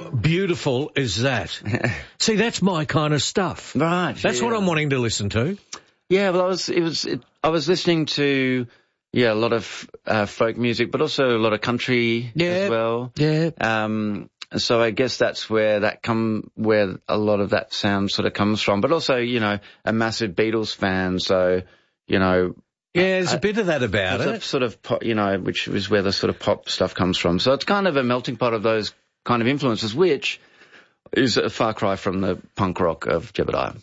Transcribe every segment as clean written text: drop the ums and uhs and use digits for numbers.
How beautiful is that? See, that's my kind of stuff. Right. That's what I'm wanting to listen to. Yeah, well, I was listening to, a lot of folk music, but also a lot of country as well. Yeah. So I guess that's where where a lot of that sound sort of comes from. But also, a massive Beatles fan, so, Yeah, there's a bit of that about it. Sort of pop, which is where the sort of pop stuff comes from. So it's kind of a melting pot of those kind of influences, which is a far cry from the punk rock of Jebediah.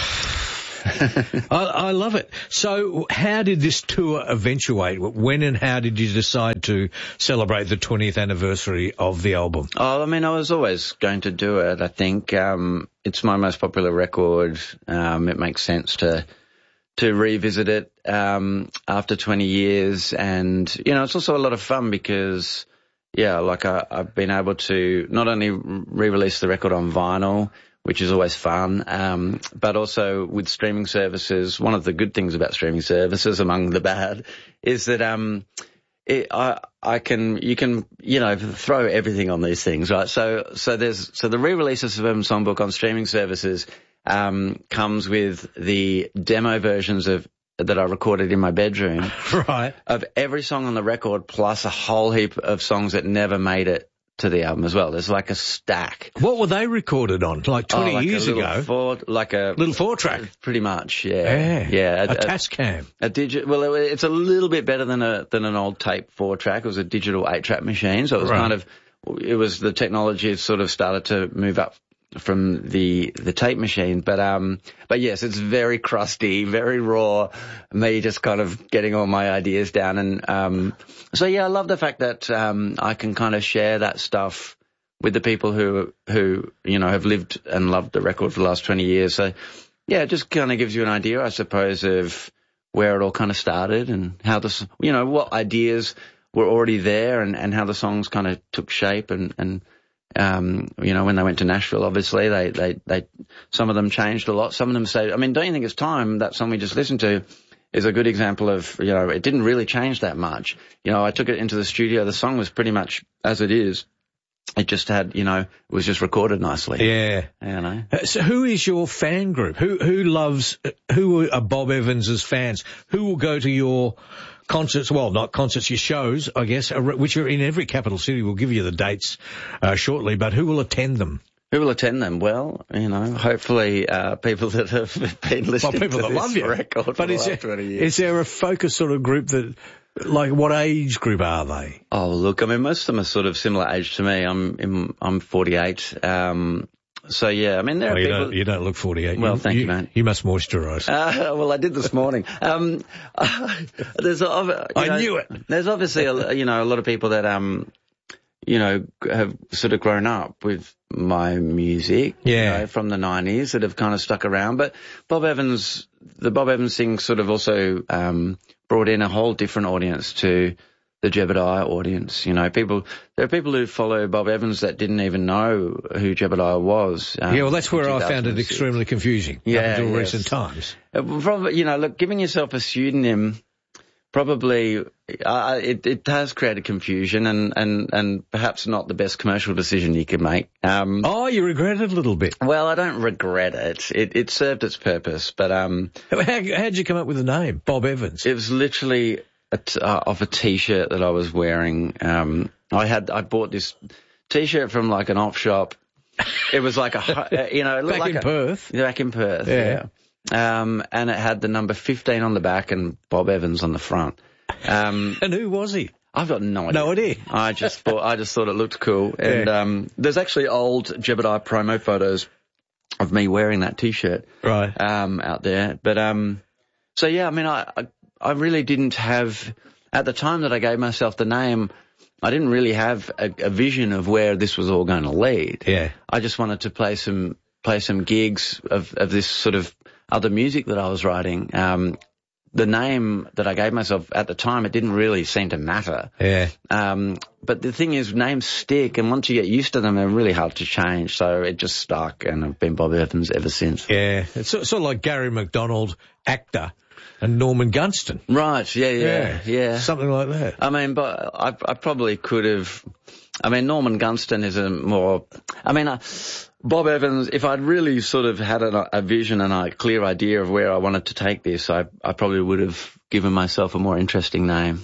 I love it. So how did this tour eventuate? When and how did you decide to celebrate the 20th anniversary of the album? Oh, I mean, I was always going to do it. I think it's my most popular record. It makes sense to revisit it after 20 years. And, it's also a lot of fun because, I've been able to not only re-release the record on vinyl, which is always fun, but also with streaming services. One of the good things about streaming services, among the bad, is that you can throw everything on these things, right? So the re-releases of Urban Songbook on streaming services comes with the demo versions that I recorded in my bedroom, right, of every song on the record, plus a whole heap of songs that never made it to the album as well. There's like a stack. What were they recorded on? Like 20 years ago? Like a little 4-track. Pretty much, yeah. Yeah. A Tascam. Well, it's a little bit better than an old tape 4-track. It was a digital 8-track machine, so it was the technology had sort of started to move up from the tape machine, but yes, it's very crusty, very raw, me just kind of getting all my ideas down. And so I love the fact that I can kind of share that stuff with the people who have lived and loved the record for the last 20 years. So it just kind of gives you an idea, I suppose, of where it all kind of started and how what ideas were already there and how the songs kind of took shape and when they went to Nashville, obviously, they some of them changed a lot. Some of them stayed. I mean, Don't You Think It's Time, that song we just listened to, is a good example of, it didn't really change that much. I took it into the studio. The song was pretty much as it is. It just had, it was just recorded nicely. Yeah. So who is your fan group? Who are Bob Evans's fans? Who will go to your concerts? Well, not concerts, your shows, I guess, which are in every capital city. We'll give you the dates shortly, but who will attend them? Who will attend them? Well, hopefully people that have been listening people to that this love you. record for the last 20 years. Is there a focus sort of group that, like, what age group are they? Oh, look, I mean, most of them are sort of similar age to me. I'm 48. So yeah, I mean, there are people. You don't look 48. Well, thank you, man. You must moisturise. Well, I did this morning. I knew it. There's obviously a lot of people that have sort of grown up with my music, from the 90s that have kind of stuck around. But the Bob Evans thing sort of also brought in a whole different audience to the Jebediah audience. There are people who follow Bob Evans that didn't even know who Jebediah was. Well, that's where I found it extremely confusing up until recent times. Look, giving yourself a pseudonym probably it has created confusion and perhaps not the best commercial decision you could make. You regret it a little bit. Well, I don't regret it. It served its purpose, but how'd you come up with the name Bob Evans? It was literally off a T-shirt that I was wearing. I bought this T-shirt from like an op shop. It was like Perth. Back in Perth, yeah. And it had the number 15 on the back and Bob Evans on the front. And who was he? I've got no idea. No idea. I just thought it looked cool. And there's actually old Jebediah promo photos of me wearing that T-shirt. Right. Out there. But so yeah, I mean, I really didn't have, at the time that I gave myself the name, I didn't really have a vision of where this was all going to lead. Yeah. I just wanted to play some gigs of this sort of other music that I was writing. The name that I gave myself at the time, it didn't really seem to matter. Yeah. But the thing is, names stick, and once you get used to them, they're really hard to change. So it just stuck, and I've been Bob Evans ever since. Yeah. It's sort of like Gary McDonald, actor, and Norman Gunston. Right. Yeah. Something like that. I mean, but I probably could have. I mean, Norman Gunston is Bob Evans, if I'd really sort of had a vision and a clear idea of where I wanted to take this, I probably would have given myself a more interesting name.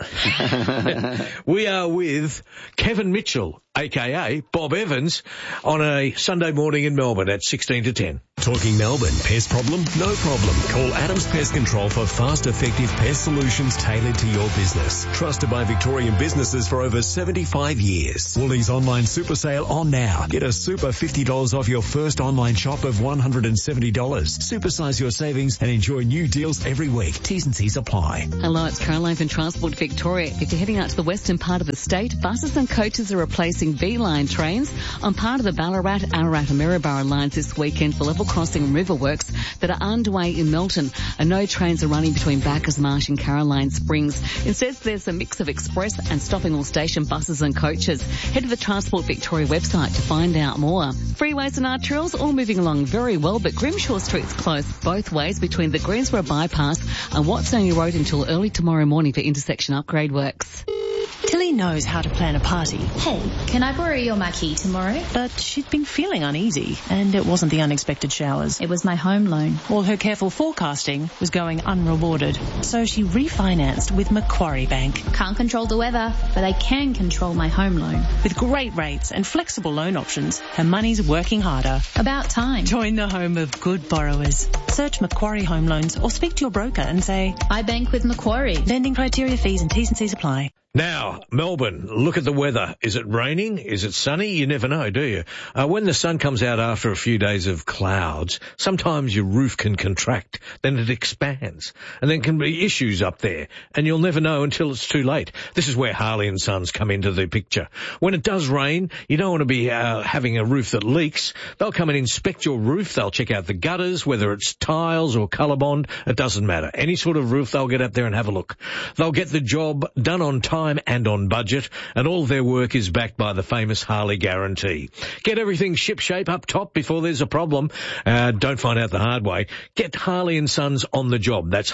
We are with Kevin Mitchell, a.k.a. Bob Evans, on a Sunday morning in Melbourne at 16 to 10. Talking Melbourne. Pest problem? No problem. Call Adams Pest Control for fast, effective pest solutions tailored to your business. Trusted by Victorian businesses for over 75 years. Woolies online super sale on now. Get a super $50 off your first online shop of $170. Supersize your savings and enjoy new deals every week. T's and C's apply. Hello, it's Caroline from Transport Victoria. If you're heading out to the western part of the state, buses and coaches are replacing B-line trains on part of the Ballarat, Ararat and Maryborough lines this weekend for level crossing removal works that are underway in Melton. And no trains are running between Bacchus Marsh and Caroline Springs. Instead, there's a mix of express and stopping all station buses and coaches. Head to the Transport Victoria website to find out more. Freeways and arterials all moving along very well, but Grimshaw Street's closed both ways between the Greensboro bypass and Watsongy Road until early tomorrow morning for intersection upgrade works. Tilly knows how to plan a party. Hey, can I borrow your marquee tomorrow? But she'd been feeling uneasy, and it wasn't the unexpected showers. It was my home loan. All her careful forecasting was going unrewarded. So she refinanced with Macquarie Bank. Can't control the weather, but I can control my home loan. With great rates and flexible loan options, her money's working harder. About time. Join the home of good borrowers. Search Macquarie Home Loans or speak to your broker and say, I bank with Macquarie. Lending criteria, fees and T's and C's apply. Now, Melbourne, look at the weather. Is it raining? Is it sunny? You never know, do you? When the sun comes out after a few days of clouds, sometimes your roof can contract, then it expands, and then can be issues up there, and you'll never know until it's too late. This is where Harley & Sons come into the picture. When it does rain, you don't want to be having a roof that leaks. They'll come and inspect your roof. They'll check out the gutters, whether it's tiles or ColourBond. It doesn't matter. Any sort of roof, they'll get up there and have a look. They'll get the job done on time and on budget, and all of their work is backed by the famous Harley guarantee. Get everything shipshape up top before there's a problem. Don't find out the hard way. Get Harley & Sons on the job. That's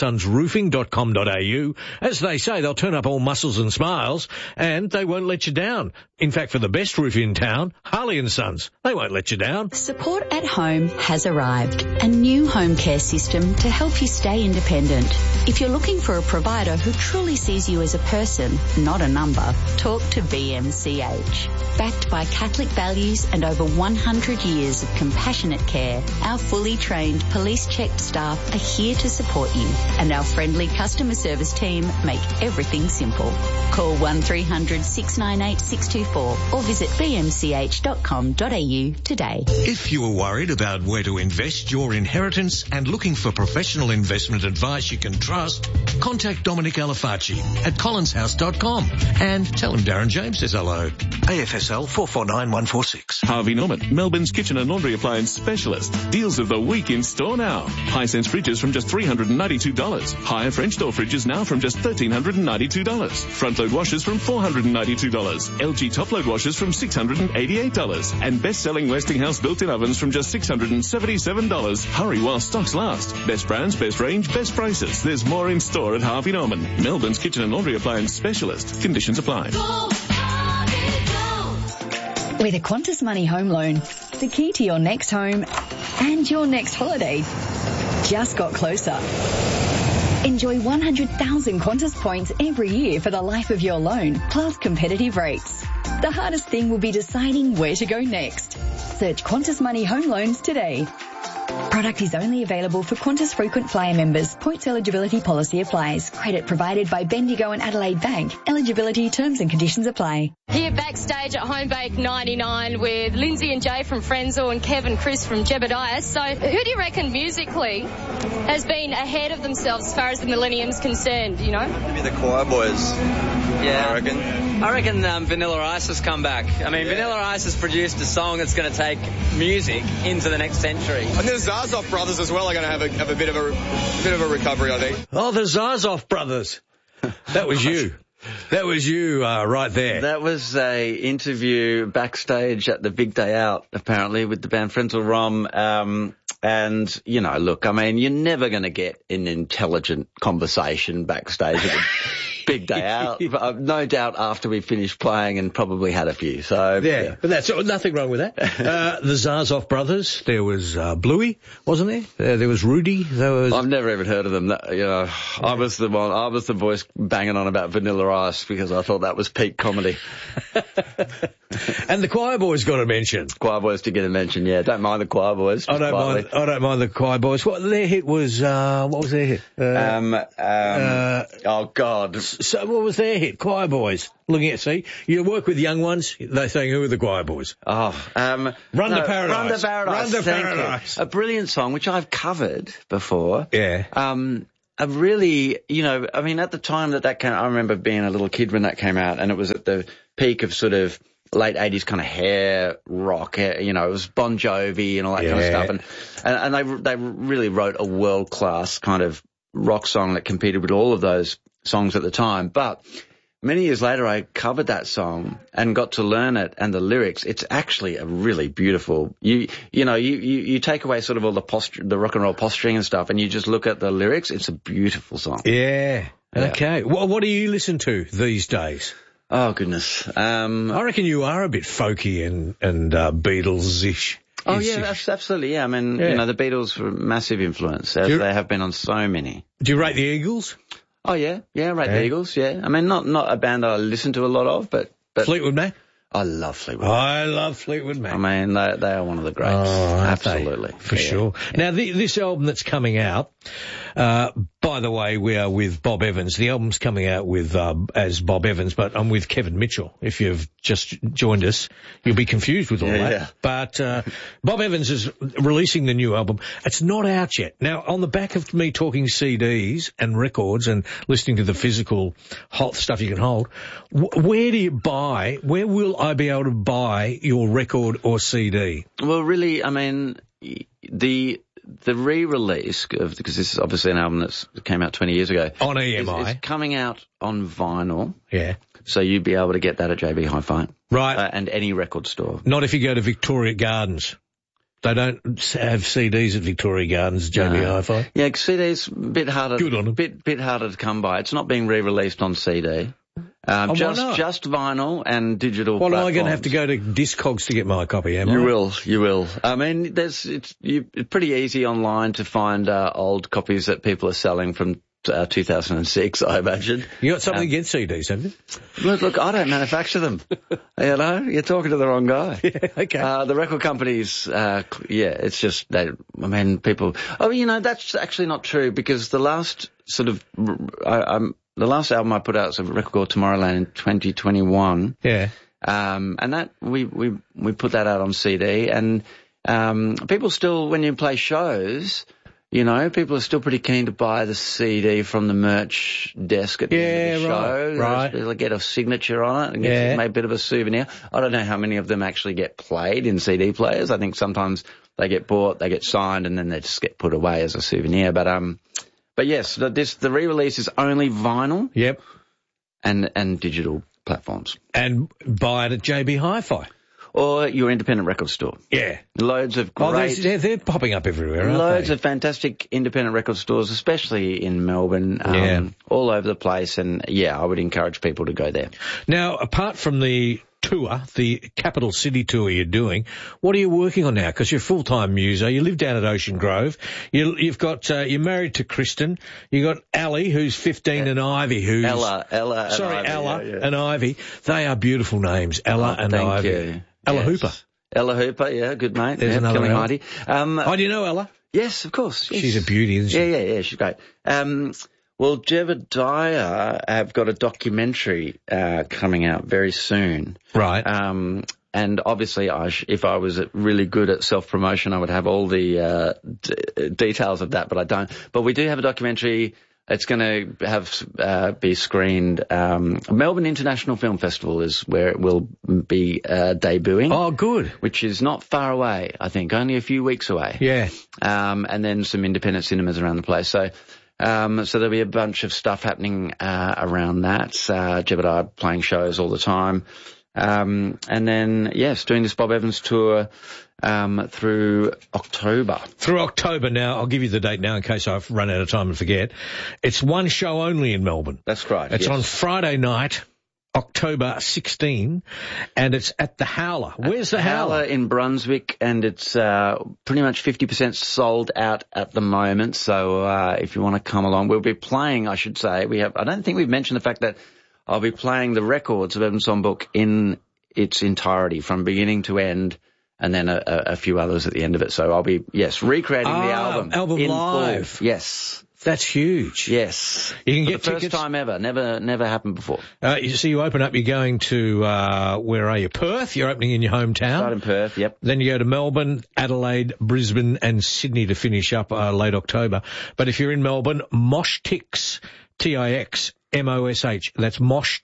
harleyandsonsroofing.com.au. As they say, they'll turn up all muscles and smiles, and they won't let you down. In fact, for the best roof in town, Harley & Sons, they won't let you down. Support at Home has arrived, a new home care system to help you stay independent. If you're looking for a provider who truly sees you as a person, not a number, talk to BMCH. Backed by Catholic values and over 100 years of compassionate care, our fully trained police-checked staff are here to support you, and our friendly customer service team make everything simple. Call 1300 698 624 or visit bmch.com.au today. If you are worried about where to invest your inheritance and looking for professional investment advice you can trust, contact Dominic Alifacci at collinshouse.com and tell him Darren James says hello. AFSL 449146. Harvey Norman, Melbourne's kitchen and laundry appliance specialist. Deals of the week in store now. Hisense fridges from just $392. Higher French door fridges now from just $1,392. Front load washers from $492. LG top load washers from $688. And best-selling Westinghouse built-in ovens from just $677. Hurry while stocks last. Best brands, best range, best prices. There's more in store at Harvey Norman, Melbourne's kitchen and laundry appliance specialist. Conditions apply. With a Qantas Money home loan, the key to your next home and your next holiday just got closer. Enjoy 100,000 Qantas points every year for the life of your loan, plus competitive rates. The hardest thing will be deciding where to go next. Search Qantas Money home loans today. Product is only available for Qantas frequent flyer members. Points eligibility policy applies. Credit provided by Bendigo and Adelaide Bank. Eligibility terms and conditions apply. Here backstage at Homebake 99 with Lindsay and Jay from Frenzel and Kev and Chris from Jebediah. So who do you reckon musically has been ahead of themselves as far as the millennium's concerned, you know? Maybe the Choir Boys. Yeah. I reckon Vanilla Ice has come back. I mean, Vanilla Ice has produced a song that's going to take music into the next century. And the Zazoff brothers as well are going to have a bit of a recovery, I think. Oh, the Zazoff brothers. That was you. That was you right there. That was a interview backstage at the Big Day Out, apparently, with the band Frenzel Rom. And, you know, look, I mean, you're never going to get an intelligent conversation backstage big day out. No doubt after we finished playing and probably had a few. So yeah. But that's nothing wrong with that. The Zazoff brothers. There was Bluey, wasn't there? There was Rudy. I've never even heard of them. I was the voice banging on about Vanilla Ice because I thought that was peak comedy. And the Choir Boys got a mention. Choir Boys did get a mention. Yeah, don't mind the Choir Boys. I don't mind the Choir Boys. What their hit was? What was their hit? Oh God. So what was their hit? Choir Boys. Looking at, see, you work with young ones. They're saying, who are the Choir Boys? Run to Paradise. Run to Paradise. Run to Paradise. A brilliant song which I've covered before. Yeah. A really, I mean, at the time that came, I remember being a little kid when that came out, and it was at the peak of sort of late 80s kind of hair rock, it was Bon Jovi and all that kind of stuff. And they really wrote a world-class kind of rock song that competed with all of those songs at the time. But many years later, I covered that song and got to learn it and the lyrics. It's actually a really beautiful, you take away sort of all the rock and roll posturing and stuff, and you just look at the lyrics. It's a beautiful song. Yeah. Okay. Well, what do you listen to these days? Oh, goodness. I reckon you are a bit folky and Beatles-ish. Oh, yeah, absolutely, yeah. I mean, the Beatles were a massive influence, as they have been on so many. Do you rate the Eagles? Oh, yeah, rate the Eagles, yeah. I mean, not a band I listen to a lot of, but Fleetwood Mac? I love Fleetwood Mac. I love Fleetwood Mac. I mean, they are one of the greats. Oh, absolutely. For sure. Now, this album that's coming out, by the way, we are with Bob Evans. The album's coming out with as Bob Evans, but I'm with Kevin Mitchell. If you've just joined us, you'll be confused with all that. Yeah. But Bob Evans is releasing the new album. It's not out yet. Now, on the back of me talking CDs and records and listening to the physical hot stuff you can hold, where will I be able to buy your record or CD? Well, really, I mean, the re-release, because this is obviously an album that came out 20 years ago. On EMI. It's coming out on vinyl. Yeah. So you'd be able to get that at JB Hi-Fi. Right. And any record store. Not if you go to Victoria Gardens. They don't have CDs at Victoria Gardens, JB Hi-Fi? Yeah, CDs a bit harder. Good on them. Bit harder to come by. It's not being re-released on CD. Just vinyl and digital platforms. Well, I'm going to have to go to Discogs to get my copy, am I? You will. I mean, it's pretty easy online to find old copies that people are selling from 2006, I imagine. You got something against CDs, haven't you? Look, I don't manufacture them. You're talking to the wrong guy. Yeah, okay. The record companies, it's just, people... Oh, that's actually not true, because the last sort of... the last album I put out was a record called Tomorrowland in 2021. Yeah. And that, we put that out on CD, and people still, when you play shows... people are still pretty keen to buy the CD from the merch desk at the end of the show. Right. They'll get a signature on it and get a bit of a souvenir. I don't know how many of them actually get played in CD players. I think sometimes they get bought, they get signed, and then they just get put away as a souvenir. But yes, the re-release is only vinyl. Yep. And digital platforms. And buy it at JB Hi-Fi. Or your independent record store. Yeah. Loads of great... Oh, they're popping up everywhere, aren't Loads they? of fantastic independent record stores, especially in Melbourne, all over the place. And, I would encourage people to go there. Now, apart from the tour, the Capital City tour you're doing, what are you working on now? Because you're a full-time muso. You live down at Ocean Grove. You've got, you're married to Kristen. You've got Ali, who's 15, and Ivy, who's... Ella and Ivy. They are beautiful names, Ella and Ivy. Thank you. Ella Hooper. Ella Hooper, yeah, good mate. There's another Killing Heidi. Do you know Ella? Yes, of course. Yes. She's a beauty, isn't she? Yeah, she's great. Well, Jebediah have got a documentary coming out very soon. Right. And obviously, if I was really good at self-promotion, I would have all the details of that, but I don't. But we do have a documentary. It's going to be screened. Melbourne International Film Festival is where it will be debuting. Oh, good. Which is not far away, I think, only a few weeks away. Yeah. And then some independent cinemas around the place. So there'll be a bunch of stuff happening around that. Jebediah playing shows all the time. And then, yes, doing this Bob Evans tour through October. Through October. Now, I'll give you the date now in case I've run out of time and forget. It's one show only in Melbourne. That's right. It's on Friday night, October 16, and it's at the Howler. Where's the Howler? In Brunswick, and it's pretty much 50% sold out at the moment. So if you want to come along, we'll be playing, I should say. I don't think we've mentioned the fact that I'll be playing the records of Evans Songbook in its entirety, from beginning to end, and then a few others at the end of it. So I'll be, recreating the album in live. Full. Yes. That's huge. Yes. You can get the tickets. First time ever. Never happened before. You open up, you're going to, where are you? Perth? You're opening in your hometown. Start in Perth, yep. Then you go to Melbourne, Adelaide, Brisbane and Sydney to finish up late October. But if you're in Melbourne, Mosh Tix, Tix, MOSH. That's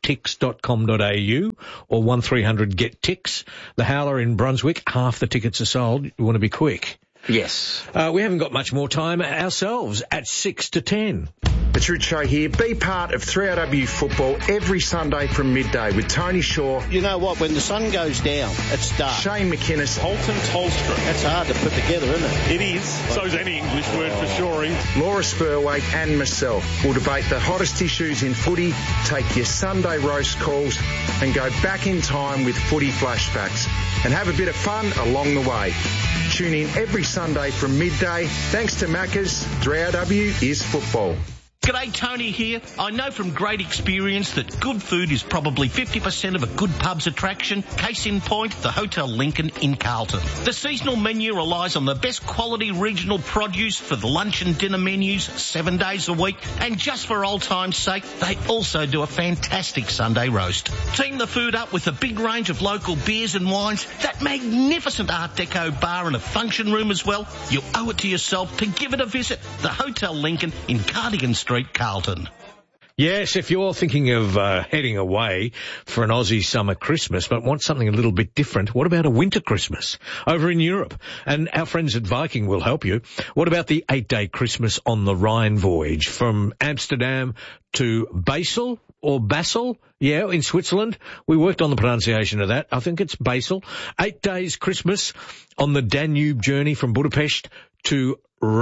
moshtix.com.au or 1300 Get Tix. The Howler in Brunswick, half the tickets are sold. You want to be quick. Yes. We haven't got much more time ourselves at 6 to 10. It's Rich Show here. Be part of 3RW football every Sunday from midday with Tony Shaw. You know what? When the sun goes down, it's dark. Shane McInnes. Holton Tolstra. That's hard to put together, isn't it? It is. So's any English word for shoring. Laura Spurway and myself will debate the hottest issues in footy, take your Sunday roast calls and go back in time with footy flashbacks and have a bit of fun along the way. Tune in every Sunday from midday. Thanks to Macca's, 3RW is football. G'day, Tony here. I know from great experience that good food is probably 50% of a good pub's attraction. Case in point, the Hotel Lincoln in Carlton. The seasonal menu relies on the best quality regional produce for the lunch and dinner menus 7 days a week. And just for old time's sake, they also do a fantastic Sunday roast. Team the food up with a big range of local beers and wines, that magnificent Art Deco bar and a function room as well. You owe it to yourself to give it a visit. The Hotel Lincoln in Cardigan Street, Carlton. Yes, if you're thinking of heading away for an Aussie summer Christmas but want something a little bit different, what about a winter Christmas over in Europe? And our friends at Viking will help you. What about the 8-day Christmas on the Rhine voyage from Amsterdam to Basel or Basel? Yeah, in Switzerland. We worked on the pronunciation of that. I think it's Basel. 8 days Christmas on the Danube journey from Budapest to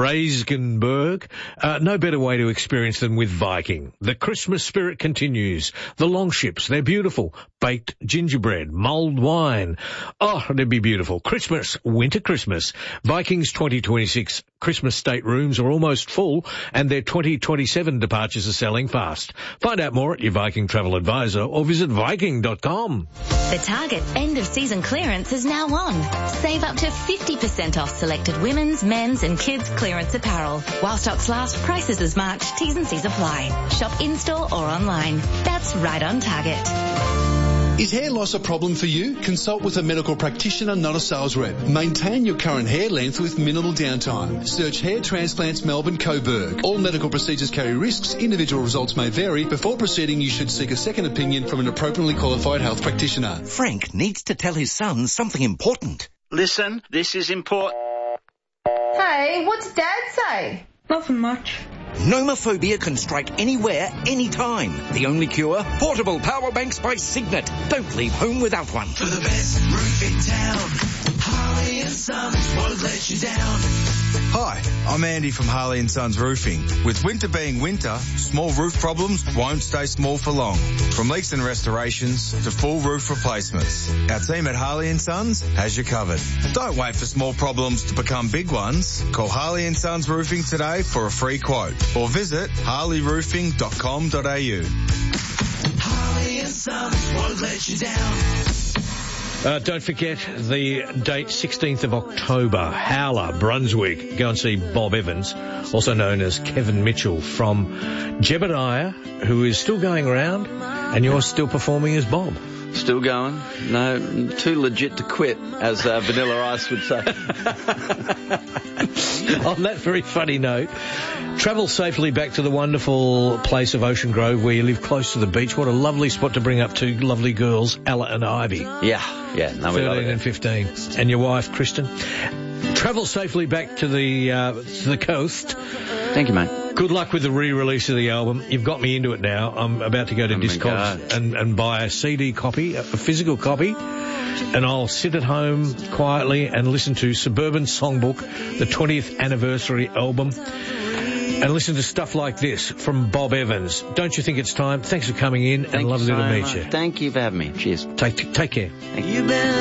Regensburg. No better way to experience than with Viking. The Christmas spirit continues. The longships, they're beautiful. Baked gingerbread, mulled wine. Oh, they'd be beautiful. Christmas, winter Christmas. Viking's 2026 Christmas staterooms are almost full and their 2027 departures are selling fast. Find out more at your Viking travel advisor or visit Viking.com. The Target end of season clearance is now on. Save up to 50% off selected women's, men's and kids clearance apparel. While stocks last, prices as March. T's and C's apply. Shop in-store or online. That's right on Target. Is hair loss a problem for you? Consult with a medical practitioner, not a sales rep. Maintain your current hair length with minimal downtime. Search Hair Transplants Melbourne Coburg. All medical procedures carry risks. Individual results may vary. Before proceeding, you should seek a second opinion from an appropriately qualified health practitioner. Frank needs to tell his son something important. Listen, this is important. Hey, what did Dad say? Nothing much. Nomophobia can strike anywhere, anytime. The only cure? Portable power banks by Signet. Don't leave home without one. For the best roof in town, Harley & Sons won't let you down. Hi, I'm Andy from Harley & Sons Roofing. With winter being winter, small roof problems won't stay small for long. From leaks and restorations to full roof replacements, our team at Harley & Sons has you covered. Don't wait for small problems to become big ones. Call Harley & Sons Roofing today for a free quote or visit harleyroofing.com.au. Harley & Sons won't let you down. Don't forget the date, 16th of October, Howler, Brunswick. Go and see Bob Evans, also known as Kevin Mitchell from Jebediah, who is still going around, and you're still performing as Bob. Still going. No, too legit to quit, as Vanilla Ice would say. On that very funny note, travel safely back to the wonderful place of Ocean Grove where you live close to the beach. What a lovely spot to bring up two lovely girls, Ella and Ivy. Yeah. No, 13 and 15. And your wife, Kristen. Travel safely back to the coast. Thank you, mate. Good luck with the re-release of the album. You've got me into it now. I'm about to go to Discogs and buy a CD copy, a physical copy, and I'll sit at home quietly and listen to Suburban Songbook, the 20th anniversary album, and listen to stuff like this from Bob Evans. Don't you think it's time? Thanks for coming in, and lovely to meet you. Thank you for having me. Cheers. Take care. Thank you.